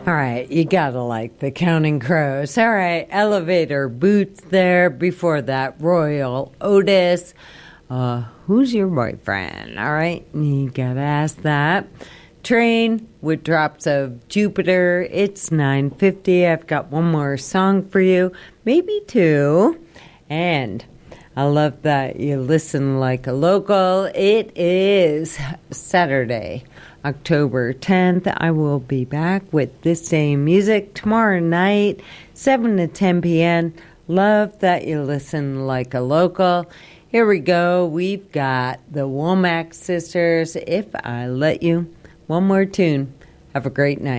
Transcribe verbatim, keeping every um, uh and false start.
All right, you gotta like the Counting Crows. All right, Elevator Boots there. Before that, Royal Otis. Uh, who's your boyfriend? All right, you gotta ask that. Train with Drops of Jupiter. It's nine fifty. I've got one more song for you, maybe two. And I love that you listen like a local. It is Saturday, October tenth. I will be back with this same music tomorrow night, seven to ten p.m. Love that you listen like a local. Here we go. We've got the Womack Sisters, If I Let You. One more tune. Have a great night.